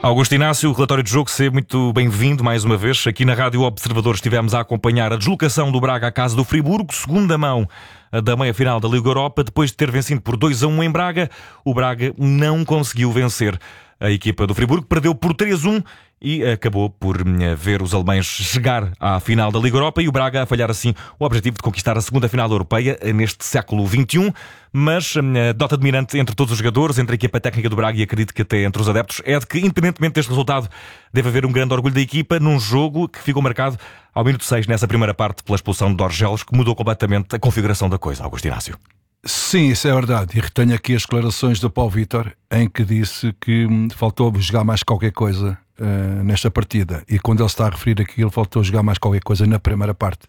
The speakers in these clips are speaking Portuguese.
Augusto Inácio, o relatório de jogo, seja muito bem-vindo mais uma vez. Aqui na Rádio Observador estivemos a acompanhar a deslocação do Braga à casa do Friburgo, segunda mão da meia-final da Liga Europa. Depois de ter vencido por 2-1 em Braga, o Braga não conseguiu vencer a equipa do Friburgo, perdeu por 3-1 e acabou por ver os alemães chegar à final da Liga Europa e o Braga a falhar assim o objetivo de conquistar a segunda final europeia neste século XXI. Mas a nota dominante entre todos os jogadores, entre a equipa técnica do Braga e acredito que até entre os adeptos, é de que, independentemente deste resultado, deve haver um grande orgulho da equipa num jogo que ficou marcado ao minuto 6, nessa primeira parte, pela expulsão de Dorgeles, que mudou completamente a configuração da coisa. Augusto Inácio. Sim, isso é verdade. E retenho aqui as declarações do Paulo Vítor, em que disse que faltou jogar mais qualquer coisa nesta partida. E quando ele está a referir aquilo, faltou jogar mais qualquer coisa na primeira parte.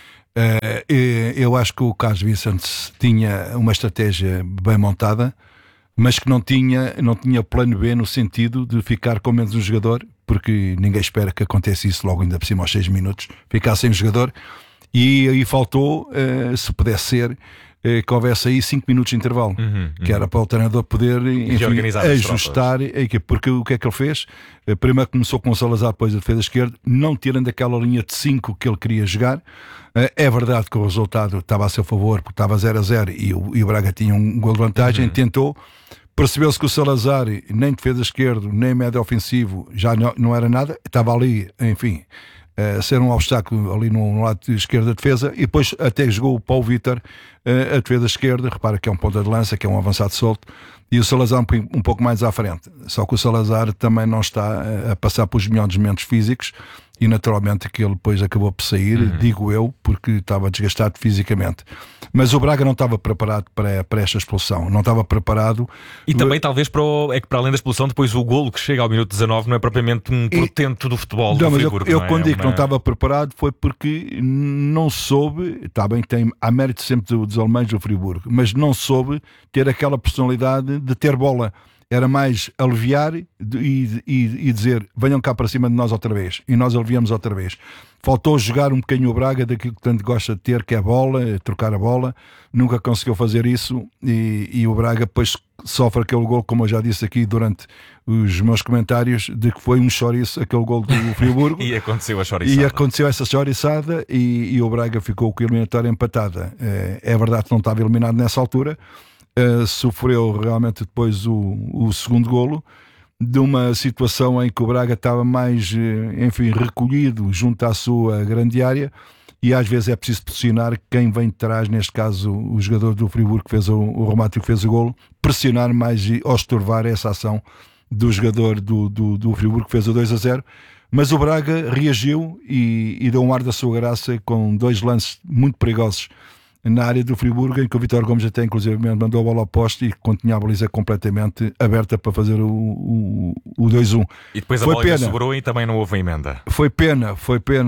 Eu acho que o Carlos Vicente tinha uma estratégia bem montada, mas que não tinha plano B no sentido de ficar com menos um jogador, porque ninguém espera que aconteça isso logo ainda por cima aos 6 minutos, ficar sem um jogador. E aí faltou, se pudesse ser, que houvesse aí 5 minutos de intervalo, que era para o treinador poder ajustar a equipe. Porque o que é que ele fez? Primeiro começou com o Salazar, depois a defesa esquerda, não tirando aquela linha de 5 que ele queria jogar. É verdade que o resultado estava a seu favor, porque estava 0-0 e o Braga tinha um gol de vantagem. Tentou, percebeu-se que o Salazar nem defesa esquerdo, nem médio ofensivo já não era nada, estava ali, enfim, ser um obstáculo ali no lado esquerdo da defesa, e depois até jogou o Paulo Vítor a defesa esquerda. Repara que é um ponta de lança, que é um avançado solto, e o Salazar um pouco mais à frente. Só que o Salazar também não está a passar pelos melhores momentos físicos, e naturalmente que ele depois acabou por sair, digo eu, porque estava desgastado fisicamente. Mas o Braga não estava preparado para esta expulsão, não estava preparado. E também talvez é que para além da expulsão, depois o golo que chega ao minuto 19 não é propriamente um portento do futebol do Friburgo. Eu quando digo que não estava preparado foi porque não soube, está bem, há mérito sempre dos alemães do Friburgo, mas não soube ter aquela personalidade de ter bola. Era mais aliviar e dizer, venham cá para cima de nós outra vez. E nós aliviamos outra vez. Faltou jogar um bocadinho o Braga daquilo que tanto gosta de ter, que é a bola, trocar a bola. Nunca conseguiu fazer isso e o Braga depois sofre aquele gol, como eu já disse aqui durante os meus comentários, de que foi um chouriço aquele gol do Friburgo. E aconteceu a chouriçada. E aconteceu essa chouriçada e o Braga ficou com a eliminatória empatada. É verdade que não estava eliminado nessa altura. Sofreu realmente depois o segundo golo, de uma situação em que o Braga estava mais, enfim, recolhido junto à sua grande área, e às vezes é preciso pressionar quem vem de trás, neste caso o jogador do Friburgo que fez o remate, que fez o golo, pressionar mais ou estorvar essa ação do jogador do Friburgo que fez o 2-0. Mas o Braga reagiu e deu um ar da sua graça com 2 lances muito perigosos na área do Friburgo, em que o Vítor Gomes até inclusive mandou a bola ao poste e continha a baliza completamente aberta para fazer o 2-1. E depois a bola sobrou e também não houve emenda. Foi pena,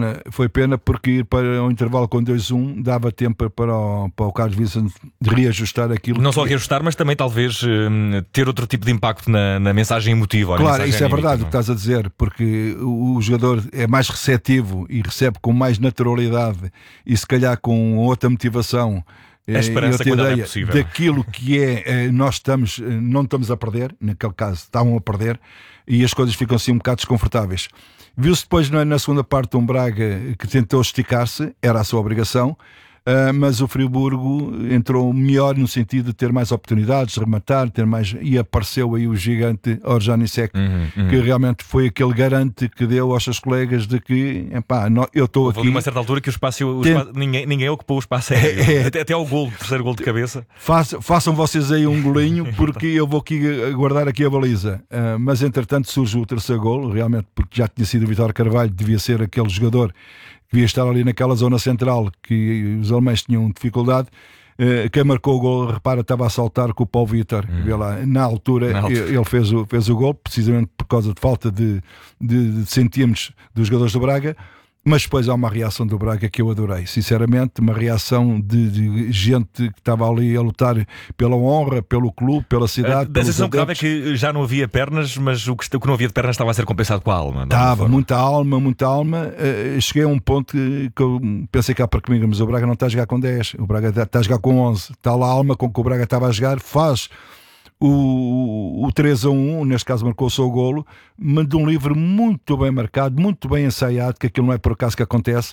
porque ir para um intervalo com 2-1 dava tempo para o Carlos Vicente reajustar aquilo. Não só reajustar, mas também talvez ter outro tipo de impacto na mensagem emotiva. Claro, isso é verdade o que estás a dizer, porque o jogador é mais receptivo e recebe com mais naturalidade e se calhar com outra motivação. A esperança quando é possível. Daquilo que nós não estamos a perder, naquele caso estavam a perder, e as coisas ficam assim um bocado desconfortáveis. Viu-se depois na segunda parte um Braga que tentou esticar-se, era a sua obrigação, mas o Friburgo entrou melhor no sentido de ter mais oportunidades, de rematar, e apareceu aí o gigante Orjan Isek, que realmente foi aquele garante que deu aos seus colegas de que eu estou aqui. Houve uma certa altura que o espaço ninguém ocupou o espaço aéreo. Até ao golo, terceiro golo de cabeça. Façam vocês aí um golinho, porque eu vou aqui guardar aqui a baliza. Mas entretanto surge o terceiro golo, realmente, porque já tinha sido o Vítor Carvalho, devia ser aquele jogador que devia estar ali naquela zona central que os alemães tinham dificuldade. Quem marcou o gol, repara, estava a saltar com o Paulo Vítor. Na altura ele fez o gol, precisamente por causa de falta de centímetros dos jogadores do Braga. Mas depois há uma reação do Braga que eu adorei, sinceramente, uma reação de gente que estava ali a lutar pela honra, pelo clube, pela cidade. A sensação que dava é que já não havia pernas, mas o que não havia de pernas estava a ser compensado com a alma. Estava, muita alma. Cheguei a um ponto que eu pensei cá para comigo, mas o Braga não está a jogar com 10, o Braga está a jogar com 11. Está lá a alma com que o Braga estava a jogar, faz o 3-1, neste caso marcou o seu golo, mandou um livre muito bem marcado, muito bem ensaiado, que aquilo não é por acaso que acontece.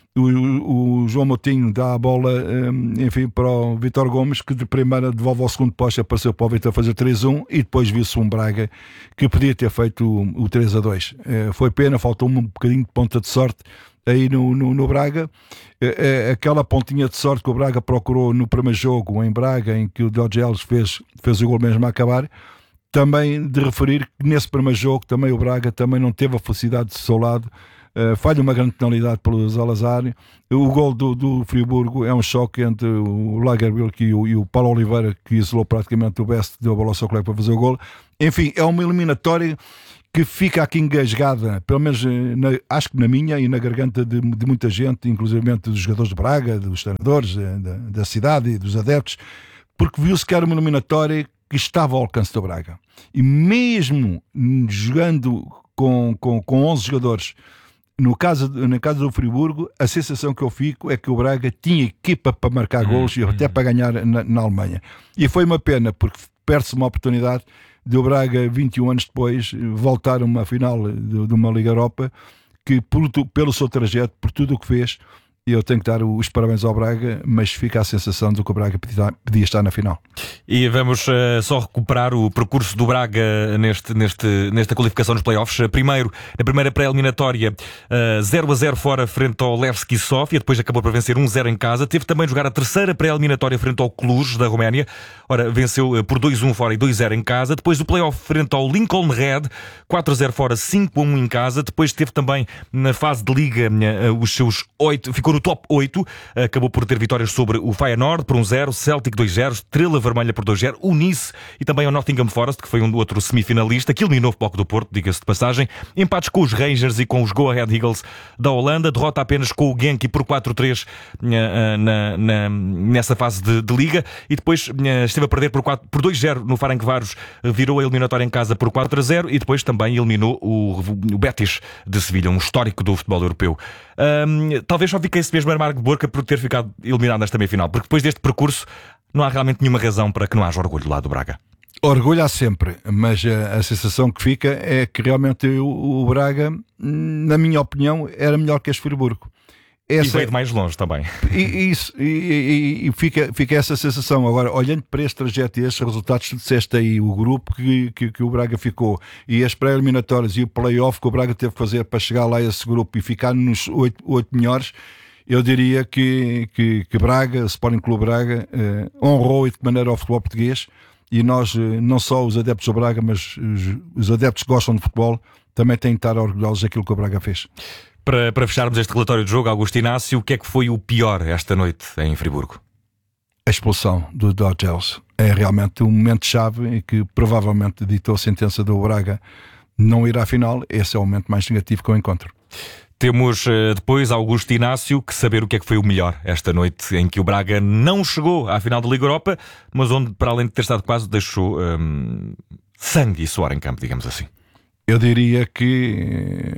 O João Moutinho dá a bola, enfim, para o Vítor Gomes, que de primeira devolve ao segundo poste, apareceu para o Vítor fazer 3-1, e depois viu-se um Braga que podia ter feito o 3-2. Foi pena, faltou um bocadinho de ponta de sorte aí no Braga. Aquela pontinha de sorte que o Braga procurou no primeiro jogo em Braga, em que o Dodgeles fez o gol mesmo a acabar. Também de referir que nesse primeiro jogo também o Braga também não teve a felicidade do seu lado. Falha uma grande penalidade pelo Salazar. O gol do Friburgo é um choque entre o Lagerbielke e o Paulo Oliveira, que isolou praticamente o Best, deu a bola ao seu colega para fazer o gol. Enfim, é uma eliminatória que fica aqui engasgada, pelo menos acho que na minha e na garganta de muita gente, inclusive dos jogadores de Braga, dos treinadores da cidade e dos adeptos, porque viu-se que era uma eliminatória que estava ao alcance do Braga. E mesmo jogando com 11 jogadores, no caso do Friburgo, a sensação que eu fico é que o Braga tinha equipa para marcar golos e até para ganhar na Alemanha. E foi uma pena, porque perde-se uma oportunidade de o Braga, 21 anos depois, voltar a uma final de uma Liga Europa, que pelo seu trajeto, por tudo o que fez, eu tenho que dar os parabéns ao Braga, mas fica a sensação de que o Braga podia estar na final. E vamos só recuperar o percurso do Braga nesta qualificação nos playoffs. Primeiro, na primeira pré-eliminatória, 0-0 fora frente ao Levski Sofia, depois acabou por vencer 1-0 em casa. Teve também de jogar a terceira pré-eliminatória frente ao Cluj, da Roménia. Ora, venceu por 2-1 fora e 2-0 em casa. Depois o playoff frente ao Lincoln Red, 4-0 fora, 5-1 em casa. Depois teve também na fase de Liga os seus 8, ficou no top 8, acabou por ter vitórias sobre o Feyenoord por 1-0, Celtic 2-0, Estrela Vermelha por 2-0, o Nice e também o Nottingham Forest, que foi um outro semifinalista, que eliminou o Futebol Clube do Porto, diga-se de passagem. Empates com os Rangers e com os Go Ahead Eagles da Holanda, derrota apenas com o Genk por 4-3 nessa fase de Liga, e depois esteve a perder por 2-0 no Ferencváros, virou a eliminatória em casa por 4-0 e depois também eliminou o Betis de Sevilha, um histórico do futebol europeu. Talvez só fique esse mesmo amargo de boca por ter ficado eliminado nesta meia-final, porque depois deste percurso não há realmente nenhuma razão para que não haja orgulho lá do Braga. Orgulho há sempre, mas a sensação que fica é que realmente o Braga, na minha opinião, era melhor que este Friburgo. E veio de mais longe também. E fica essa sensação. Agora, olhando para este trajeto e estes resultados, tu disseste aí, o grupo que o Braga ficou, e as pré-eliminatórias e o play-off que o Braga teve que fazer para chegar lá a esse grupo e ficar nos 8 melhores, eu diria que Braga, Sporting Clube Braga, honrou e de maneira ao futebol português, e nós, não só os adeptos do Braga, mas os adeptos que gostam de futebol, também têm que estar orgulhosos daquilo que o Braga fez. Para fecharmos este relatório de jogo, Augusto Inácio, o que é que foi o pior esta noite em Friburgo? A expulsão do Dodgeles é realmente um momento-chave e que provavelmente ditou a sentença do Braga não ir à final. Esse é o momento mais negativo que eu encontro. Temos depois, Augusto Inácio, que saber o que é que foi o melhor esta noite, em que o Braga não chegou à final da Liga Europa, mas onde, para além de ter estado quase, deixou sangue e suor em campo, digamos assim. Eu diria que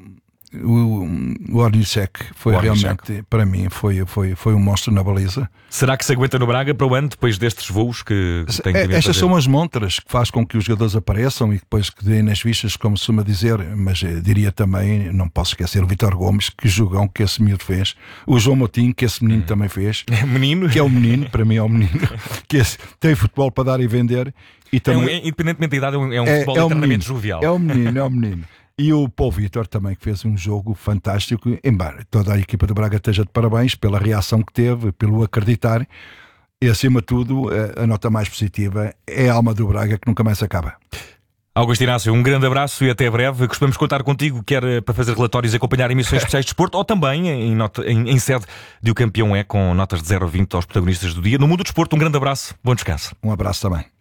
o Ornicek foi realmente, para mim, foi um monstro na baliza. Será que se aguenta no Braga para o ano, depois destes voos que tem que vir Estas são as montras que faz com que os jogadores apareçam e depois que deem nas vistas, como se costuma dizer. Mas diria também, não posso esquecer o Vítor Gomes, que jogão que esse miúdo fez, o João Moutinho, que esse menino também fez. Menino? Que é o menino, para mim é o menino, que tem futebol para dar e vender. E também, independentemente da idade, é um futebol eternamente jovial. É o menino. E o Paulo Vítor também, que fez um jogo fantástico, embora toda a equipa do Braga esteja de parabéns pela reação que teve, pelo acreditar, e acima de tudo, a nota mais positiva é a alma do Braga, que nunca mais acaba. Augusto Inácio, um grande abraço e até breve. Costumamos contar contigo, quer para fazer relatórios e acompanhar emissões especiais de desporto, ou também em sede de O Campeão É, com notas de 0 a 20 aos protagonistas do dia. No mundo do desporto, um grande abraço, bom descanso. Um abraço também.